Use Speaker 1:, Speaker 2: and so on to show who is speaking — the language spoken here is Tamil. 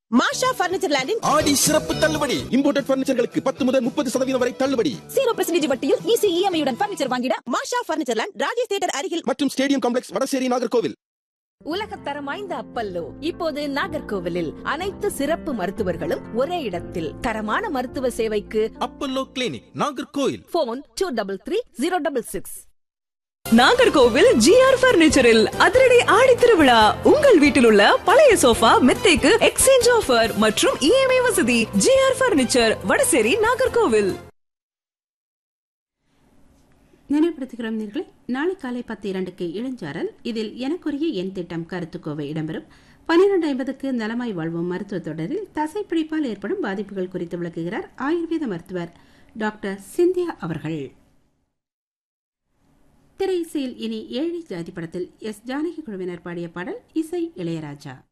Speaker 1: மாஷா பர்னிச்சர் லேண்டின்
Speaker 2: ஆடி சிறப்பு தள்ளுபடி. இம்போர்ட்டட் பர்னிச்சர்களுக்கு 10 முதல் 30% வரை தள்ளுபடி.
Speaker 3: 0% வட்டியில் ஈஸி இஎம்ஐயுடன் பர்னிச்சர் வாங்கிட
Speaker 1: மாஷா பர்னிச்சர் லேண்ட் ராஜேஷ் தியேட்டர் அருகில்
Speaker 2: மற்றும் ஸ்டேடியம் காம்ப்ளெக்ஸ் வடசேரி நாகர்கோவில்.
Speaker 3: உலகத்தரம் வாய்ந்த அப்பல்லோ இப்போது நாகர்கோவிலில் அனைத்து சிறப்பு மருத்துவர்களும் ஒரே இடத்தில் தரமான மருத்துவ சேவைக்கு
Speaker 2: Apollo clinic Nagercoil.
Speaker 3: Phone 233066.
Speaker 4: Nagercoil GR பர்னிச்சரில் அதிரடி ஆடி திருவிழா. உங்கள் வீட்டில் உள்ள பழைய சோஃபா மெத்தைக்கு எக்ஸ்சேஞ்ச் ஆஃபர் மற்றும் இஎம்ஐ வசதி. GR furniture, Vadasery, Nagercoil.
Speaker 5: நினைவுபடுத்துகிறோம் நேயர்களே, நாளை காலை 10:02க்கு இளஞ்சாரல். இதில் எனக்குரிய என் திட்டம் கருத்துக்கோவை இடம்பெறும். 12:50க்கு நலமாய் வாழ்வோம் மருத்துவ தொடரில் தசைப்பிடிப்பால் ஏற்படும் பாதிப்புகள் குறித்து விளக்குகிறார் ஆயுர்வேத மருத்துவர் டாக்டர் சிந்தியா அவர்கள். திரை இசையில் இனி ஏழை ஜாதி படத்தில் எஸ் ஜானகி குழுவினர் பாடிய பாடல், இசை இளையராஜா.